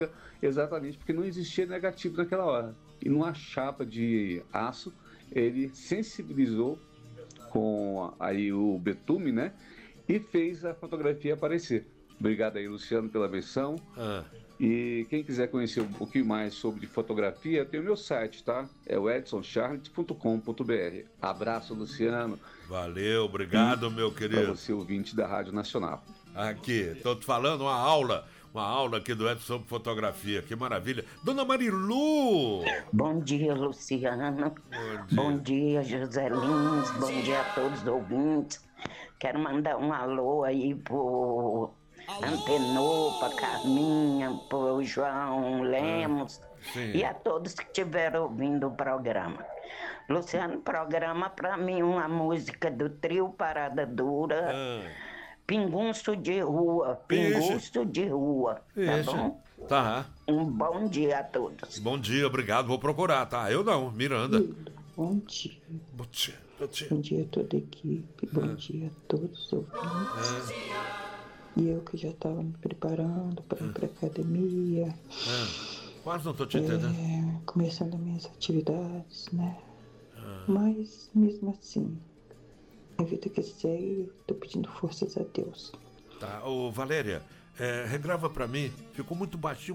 exatamente porque não existia negativo naquela hora. E numa chapa de aço, ele sensibilizou com aí o betume, né? E fez a fotografia aparecer. Obrigado aí, Luciano, pela menção. Ah, E quem quiser conhecer um pouquinho mais sobre fotografia, tem o meu site, tá? É o edsoncharles.com.br. Abraço, Luciano, valeu, obrigado, meu para querido. você, ouvinte da Rádio Nacional. Aqui, tô te falando uma aula aqui do Edson sobre fotografia, que maravilha. Dona Marilu! Bom dia, Luciano. Bom dia, José Lins. Bom dia a todos os ouvintes. Quero mandar um alô aí pro Antenor, pra Carminha, pro João Lemos sim. e a todos que estiveram ouvindo o programa. Luciano, programa pra mim uma música do trio Parada Dura, Pinguço de Rua, Pinguço de Rua, tá Isso. bom? Tá. Um bom dia a todos. Bom dia, obrigado, vou procurar, tá? Eu não, Miranda. Bom dia. Bom dia, bom dia. Bom dia a toda a equipe. Bom dia a todos os ouvintes. E eu que já estava me preparando para ir para academia. Quase não tô te entendendo. Começando as minhas atividades, né? Mas mesmo assim, a vida que segue, tô pedindo forças a Deus. Tá, ô Valéria, regrava pra mim, ficou muito baixinho.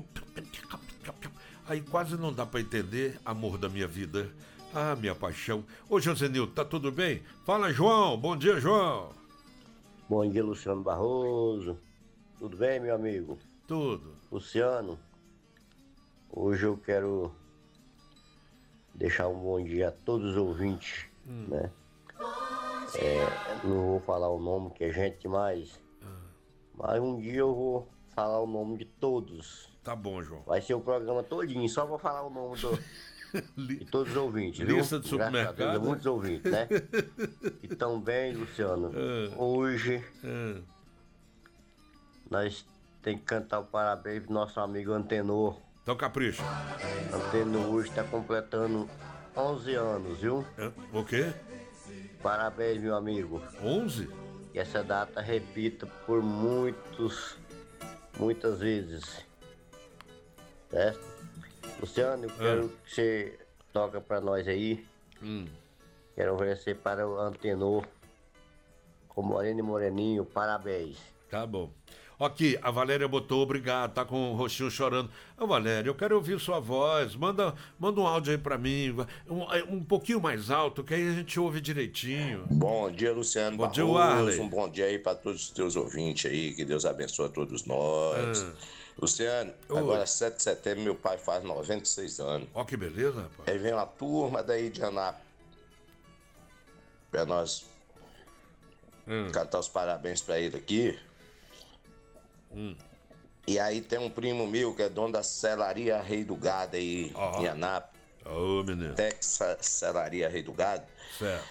Aí quase não dá pra entender, amor da minha vida. Ah, minha paixão. Ô Josenildo, tá tudo bem? Fala, João. Bom dia, João. Bom dia, Luciano Barroso. Tudo bem, meu amigo? Tudo. Luciano, hoje eu quero deixar um bom dia a todos os ouvintes, né? Não vou falar o nome, que é gente demais, mas um dia eu vou falar o nome de todos. Tá bom, João. Vai ser o programa todinho, só vou falar o nome de todos os ouvintes, viu? Lista de supermercado. Graças a Deus, muitos ouvintes, né? E também, Luciano, hoje nós temos que cantar o parabéns pro nosso amigo Antenor. Então capricha. Antenor hoje está completando 11 anos, viu? O quê? Parabéns, meu amigo. 11? Que essa data repita por muitas vezes. Certo? Luciano, eu quero que você toca pra nós aí. Quero oferecer para o Antenor com Moreno e Moreninho, parabéns. Tá bom. Aqui, a Valéria botou obrigado, tá com o rostinho chorando. Ô Valéria, eu quero ouvir sua voz, manda um áudio aí pra mim, um pouquinho mais alto, que aí a gente ouve direitinho. Bom dia, Luciano Bom dia, Barroso, Warley. um bom dia aí pra todos os teus ouvintes aí, que Deus abençoe a todos nós. Luciano, agora 7 de setembro meu pai faz 96 anos. Ó que beleza, rapaz. Aí vem uma turma daí de Anápolis pra nós cantar os parabéns pra ele aqui. E aí tem um primo meu que é dono da Selaria Rei do Gado aí em Anápolis. Ô, menino. Texas Selaria Rei do Gado. Certo.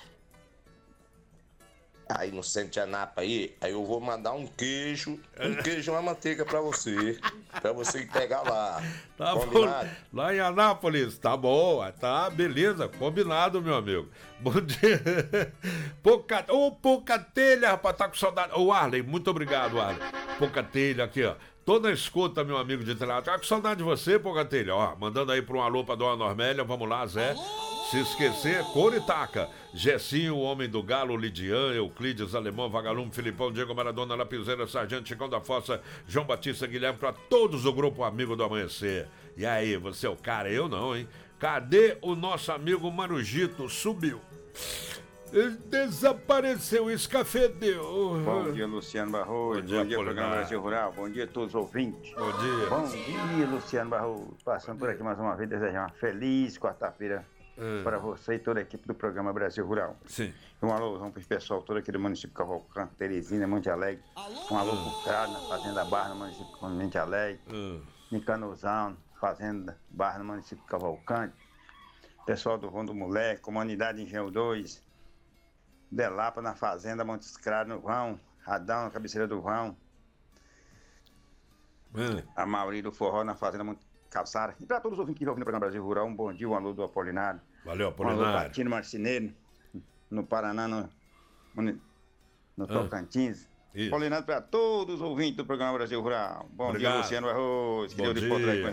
Aí no centro de Anápolis aí eu vou mandar um queijo e uma manteiga pra você pegar lá. Tá Combinado? bom. Lá em Anápolis, tá bom, tá, beleza, combinado, meu amigo. Bom dia. Pouca telha, rapaz, tá com saudade. Ô, Arley, muito obrigado, Arley. Pouca telha aqui, ó. Tô na escuta, meu amigo de telhado. Tá com saudade de você, pouca telha. Ó, mandando aí pra um alô pra Dona Normélia, vamos lá, Zé. Se esquecer, Coritaca. Gessinho, o Homem do Galo, Lidian, Euclides, Alemão, Vagalume, Filipão, Diego Maradona, Lapiseira, Sargento, Chicão da Fossa, João Batista, Guilherme, pra todos o grupo Amigo do Amanhecer. E aí, você é o cara? Eu não, hein? Cadê o nosso amigo Marujito? Subiu. Ele desapareceu, escafedeu. Bom dia, Luciano Barroso. Bom dia, programa Brasil Rural. Bom dia a todos os ouvintes. Bom dia. Bom dia, Luciano Barroso. Passando por aqui mais uma vez, desejar uma feliz quarta-feira para você e toda a equipe do programa Brasil Rural. Sim. Um alôzão para o pessoal todo aqui do município de Cavalcante, Teresina, Monte Alegre. Um alô para o Crado, na Fazenda Barra, no município de Monte Alegre. Nicanozão, Fazenda Barra, no município de Cavalcante. Pessoal do Rondo Moleque, Comunidade Engenho 2. Delapa na Fazenda Montes Claros, no Vão. Radão na cabeceira do Vão. A Mauri do Forró na Fazenda Monte Calçara. E para todos os ouvintes que estão ouvindo o programa Brasil Rural, um bom dia, um alô do Apolinário. Valeu, Um alô Apolinário. do Tino Marceneiro, no Paraná, no Tocantins. Isso. Apolinário para todos os ouvintes do programa Brasil Rural. Bom Obrigado. dia, Luciano Arroz. Que Bom Deus lhe possa dia.